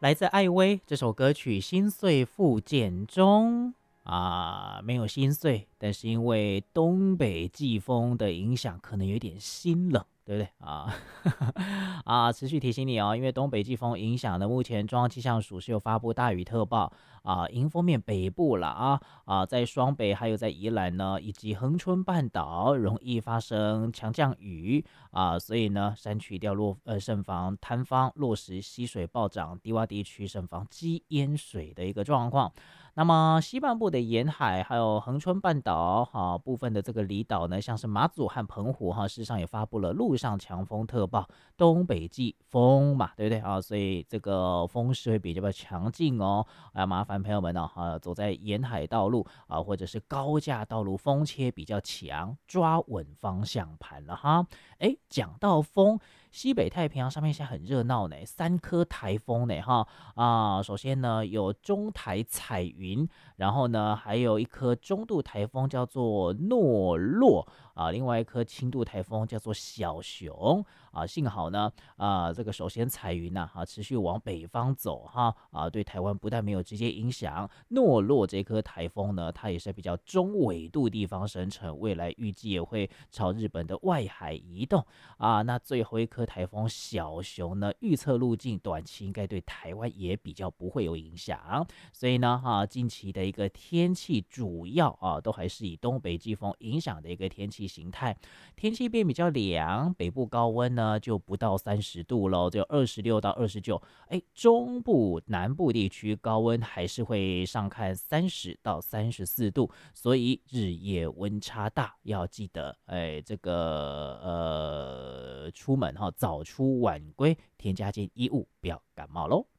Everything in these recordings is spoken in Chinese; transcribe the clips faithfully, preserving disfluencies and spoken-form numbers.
来自艾薇这首歌曲《心碎复健中》啊，没有心碎，但是因为东北季风的影响，可能有点心冷，对不对啊？啊，持续提醒你哦，因为东北季风影响呢，目前中央气象署是有发布大雨特报啊，迎风面北部了啊啊，在双北还有在宜兰呢，以及恒春半岛容易发生强降雨啊，所以呢，山区掉落呃慎防坍方、落石、溪水暴涨，低洼地区慎防积淹水的一个状况。那么西半部的沿海还有恒春半岛哈、啊、部分的这个离岛呢，像是马祖和澎湖哈、啊，事实上也发布了陆上强风特报，东北季风嘛，对不对啊？所以这个风势会比较强劲哦，啊，麻烦朋友们呢、啊，走在沿海道路啊，或者是高架道路，风切比较强，抓稳方向盘了哈。哎，讲到风。西北太平洋上面现在很热闹呢，三颗台风呢哈啊，首先呢有中台彩云，然后呢还有一颗中度台风叫做诺洛啊，另外一颗轻度台风叫做小熊啊，幸好呢啊这个首先彩云呐啊持续往北方走哈啊，对台湾不但没有直接影响，诺洛这颗台风呢它也是比较中纬度地方生成，未来预计也会朝日本的外海移动啊，那最后一颗台风小熊呢，预测路径短期应该对台湾也比较不会有影响，所以呢，哈、啊，近期的一个天气主要啊，都还是以东北季风影响的一个天气形态，天气变比较凉，北部高温呢就不到三十度喽，就二十六到二十九，哎，中部南部地区高温还是会上看三十到三十四度，所以日夜温差大，要记得，哎，这个呃，出门哈，早出晚归，添加件衣物，不要感冒喽。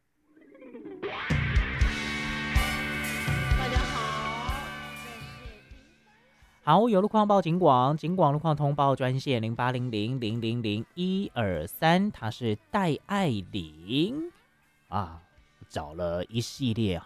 大家好， 好，有路况报警广，警广路况通报专线零八零零零零零一二三，它是戴爱玲啊，找了一系列